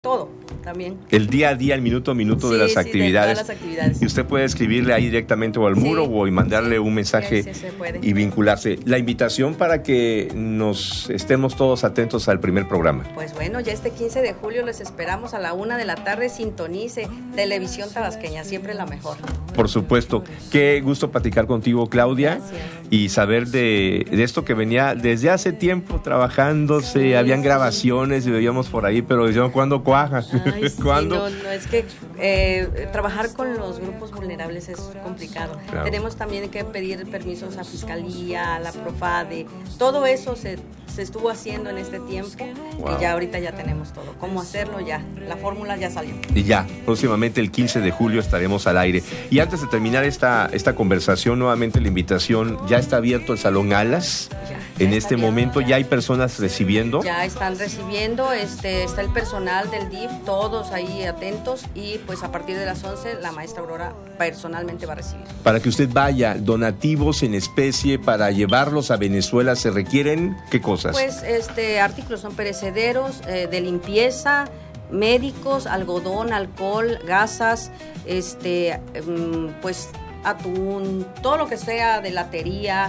todo también. El día a día, el minuto a minuto de las actividades. De todas las actividades. Y usted puede escribirle ahí directamente o al muro o y mandarle un mensaje y vincularse. La invitación para que nos estemos todos atentos al primer programa. Pues bueno, ya este 15 de julio les esperamos a la 1:00 p.m. Sintonice Televisión Tabasqueña, siempre la mejor. Por supuesto. Qué gusto platicar contigo, Claudia. Gracias. Y saber de esto que venía desde hace tiempo trabajándose, habían grabaciones y veíamos por ahí, pero decíamos, ¿cuándo cuaja? Ay, sí, ¿Cuándo? no, es que trabajar con los grupos vulnerables es complicado. Claro. Tenemos también que pedir permisos a Fiscalía, a la Profade, todo eso se estuvo haciendo en este tiempo. Wow. Y ya ahorita ya tenemos todo. ¿Cómo hacerlo? Ya, la fórmula ya salió. Y ya, próximamente el 15 de julio estaremos al aire. Y antes de terminar esta conversación, nuevamente la invitación, ya está abierto el Salón Alas. Ya En está este abierto. momento ya hay personas recibiendo. Ya están recibiendo, está el personal del DIF, todos ahí atentos, y pues a partir de las 11 la maestra Aurora personalmente va a recibir. Para que usted vaya, donativos en especie para llevarlos a Venezuela, ¿se requieren qué cosas? Pues artículos son perecederos, de limpieza, médicos, algodón, alcohol, gasas, pues atún, todo lo que sea de latería,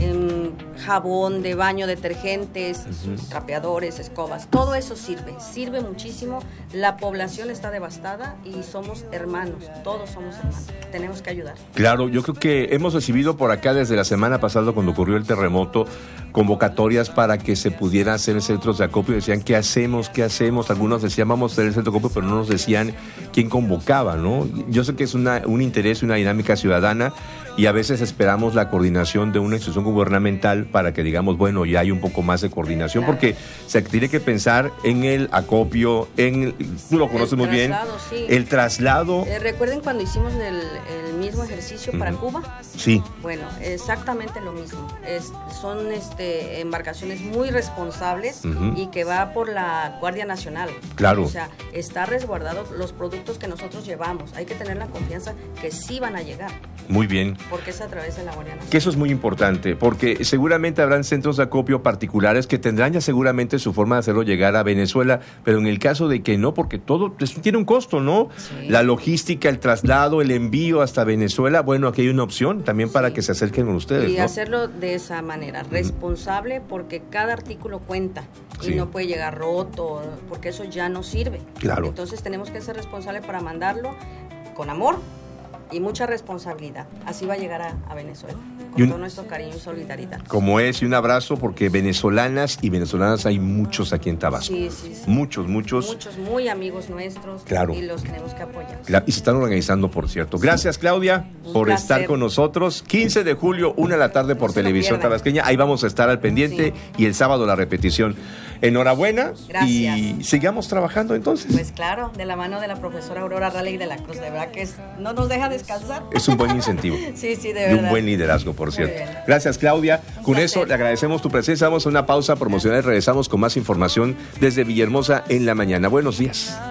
jabón de baño, detergentes, trapeadores, escobas, todo eso sirve muchísimo. La población está devastada y somos hermanos, todos somos hermanos, tenemos que ayudar. Claro, yo creo que hemos recibido por acá desde la semana pasada, cuando ocurrió el terremoto, convocatorias para que se pudieran hacer centros de acopio. Decían, ¿qué hacemos? Algunos decían, vamos a hacer el centro de acopio, pero no nos decían quién convocaba, ¿no? Yo sé que es un interés, una dinámica ciudadana, y a veces esperamos la coordinación de una institución gubernamental para que digamos, bueno, ya hay un poco más de coordinación, claro, porque se tiene que pensar en el acopio, tú lo conoces muy bien, sí. El traslado. ¿Recuerden cuando hicimos el mismo ejercicio para Cuba? Sí. Bueno, exactamente lo mismo. Son embarcaciones muy responsables y que va por la Guardia Nacional. Claro. O sea, está resguardado los productos que nosotros llevamos. Hay que tener la confianza que sí van a llegar. Muy bien. Porque es a través de la Guardia Nacional. Que eso es muy importante, porque seguramente habrán centros de acopio particulares que tendrán ya seguramente su forma de hacerlo llegar a Venezuela, pero en el caso de que no, porque todo tiene un costo, ¿no? Sí. La logística, el traslado, el envío hasta Venezuela, bueno, aquí hay una opción también para que se acerquen con ustedes, y ¿no? hacerlo de esa manera, responsable, porque cada artículo cuenta y no puede llegar roto, porque eso ya no sirve. Claro. Entonces tenemos que ser responsables para mandarlo con amor y mucha responsabilidad. Así va a llegar a Venezuela, con todo nuestro cariño y solidaridad. Como es, y un abrazo, porque venezolanas y venezolanas hay muchos aquí en Tabasco. Sí. Muchos. Muchos muy amigos nuestros. Claro. Y los tenemos que apoyar. Y se están organizando, por cierto. Gracias, Claudia, por estar con nosotros. 15 de julio, 1:00 p.m. por Televisión Tabasqueña. Ahí vamos a estar al pendiente y el sábado la repetición. Enhorabuena. Gracias. Y sigamos trabajando entonces. Pues claro, de la mano de la profesora Aurora Raleigh de la Cruz, de verdad que no nos deja descansar. Es un buen incentivo. Sí, de verdad. Y un buen liderazgo, por cierto. Gracias, Claudia. Con eso le agradecemos tu presencia. Vamos a una pausa promocional y regresamos con más información desde Villahermosa en la mañana. Buenos días.